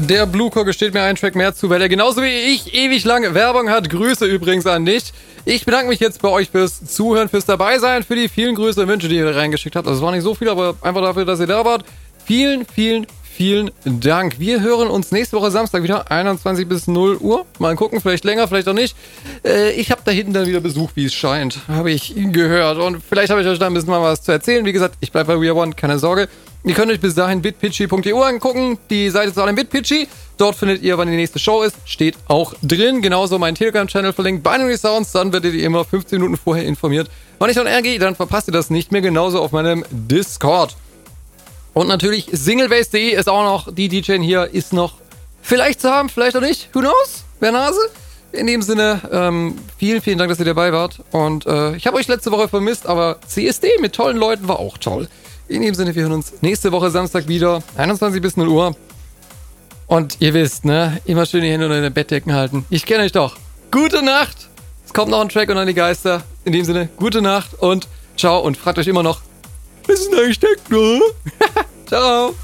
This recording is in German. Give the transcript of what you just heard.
Der Bluecore gesteht mir einen Track mehr zu, weil er genauso wie ich ewig lange Werbung hat. Grüße übrigens an dich. Ich bedanke mich jetzt bei euch fürs Zuhören, fürs Dabeisein, für die vielen Grüße und Wünsche, die ihr reingeschickt habt. Also es war nicht so viel, aber einfach dafür, dass ihr da wart. Vielen Dank. Wir hören uns nächste Woche Samstag wieder, 21 bis 0 Uhr. Mal gucken, vielleicht länger, vielleicht auch nicht. Ich habe da hinten dann wieder Besuch, wie es scheint. Habe ich gehört. Und vielleicht habe ich euch da ein bisschen mal was zu erzählen. Wie gesagt, ich bleibe bei We Are One, keine Sorge. Ihr könnt euch bis dahin bitpitchy.eu angucken. Die Seite ist alle bitpitchy. Dort findet ihr, wann die nächste Show ist. Steht auch drin. Genauso mein Telegram-Channel verlinkt. Binary Sounds. Dann werdet ihr immer 15 Minuten vorher informiert. Wenn ich dann gehe, dann verpasst ihr das nicht mehr. Genauso auf meinem Discord. Und natürlich singlebase.de ist auch noch, die DJ hier ist noch vielleicht zu haben, vielleicht auch nicht. Who knows? Wer Nase? In dem Sinne, vielen Dank, dass ihr dabei wart. Und ich habe euch letzte Woche vermisst, aber CSD mit tollen Leuten war auch toll. In dem Sinne, wir hören uns nächste Woche Samstag wieder, 21 bis 0 Uhr. Und ihr wisst, ne? Immer schön die Hände unter den Bettdecken halten. Ich kenne euch doch. Gute Nacht! Es kommt noch ein Track unter die Geister. In dem Sinne, gute Nacht und ciao. Und fragt euch immer noch, was ist denn eigentlich der Knall? Ciao!